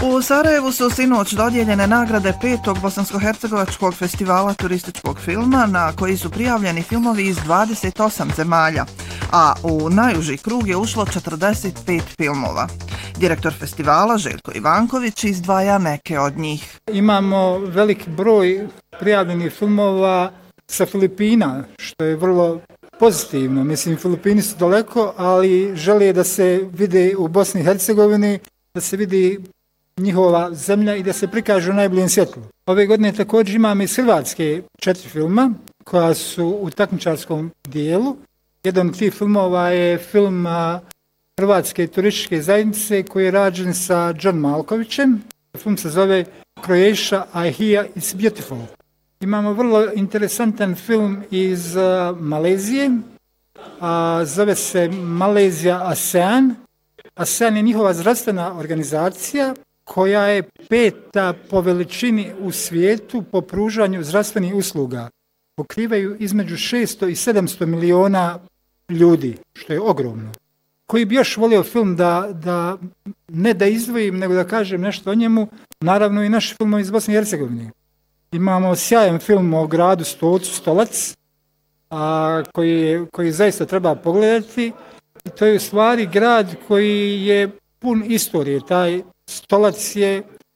U Sarajevu su sinoć dodijeljene nagrade 5. Bosansko-hercegovačkog festivala turističkog filma na koji su prijavljeni filmovi iz 28 zemalja, a u najuži krug je ušlo 45 filmova. Direktor festivala Željko Ivanković izdvaja neke od njih. Imamo velik broj prijavljenih filmova sa Filipina, što je vrlo pozitivno. Mislim, Filipini su daleko, ali žele da se vide u Bosni i Hercegovini, da se vidi njihova zemlja i da se prikažu u najboljem svjetlu. Ove godine također imamo iz Hrvatske 4 filma koja su u takmičarskom dijelu. Jedan od tih filmova je film Hrvatske turističke zajednice koji je rađen sa John Malkovićem. Film se zove Croatia, I hear it's beautiful. Imamo vrlo interesantan film iz Malezije, zove se Malezija ASEAN. ASEAN je njihova zdravstvena organizacija koja je 5. po veličini u svijetu po pružanju zdravstvenih usluga. Pokrivaju između 600 i 700 miliona ljudi, što je ogromno. Koji bi još volio film da ne da izdvojim, nego da kažem nešto o njemu, naravno i naši filmovi iz Bosne i Hercegovine. Imamo sjajan film o gradu Stolcu, Stolac, koji zaista treba pogledati. I to je u stvari grad koji je pun istorije. Taj Stolac je